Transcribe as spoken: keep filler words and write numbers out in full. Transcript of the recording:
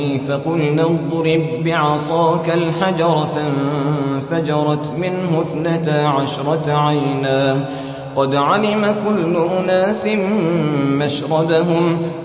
فقلنا اضرب بعصاك الحجر فانفجرت منه اثنتا عشرة عينا قد علم كل أناس مشربهم